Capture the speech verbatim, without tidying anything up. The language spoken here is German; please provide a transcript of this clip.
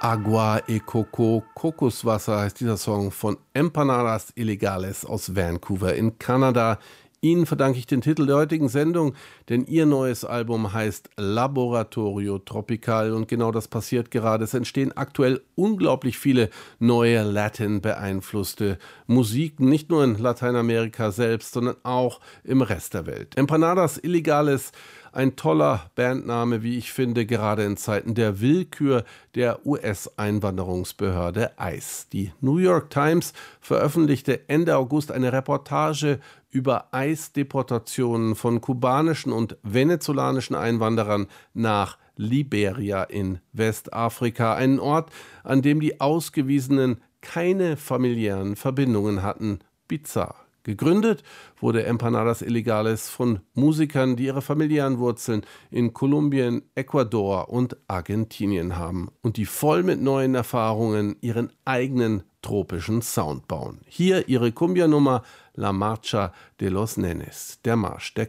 Agua y Coco, Kokoswasser heißt dieser Song von Empanadas Ilegales aus Vancouver in Kanada. Ihnen verdanke ich den Titel der heutigen Sendung, denn Ihr neues Album heißt Laboratorio Tropical und genau das passiert gerade. Es entstehen aktuell unglaublich viele neue Latin-beeinflusste Musiken, nicht nur in Lateinamerika selbst, sondern auch im Rest der Welt. Empanadas Ilegales, ein toller Bandname, wie ich finde, gerade in Zeiten der Willkür der U S-Einwanderungsbehörde ICE. Die New York Times veröffentlichte Ende August eine Reportage über ICE-Deportationen von kubanischen und venezolanischen Einwanderern nach Liberia in Westafrika, einen Ort, an dem die Ausgewiesenen keine familiären Verbindungen hatten. Bizarr. Gegründet wurde Empanadas Ilegales von Musikern, die ihre familiären Wurzeln in Kolumbien, Ecuador und Argentinien haben und die voll mit neuen Erfahrungen ihren eigenen tropischen Sound bauen. Hier ihre Cumbia-Nummer La Marcha de los Nenes, der Marsch der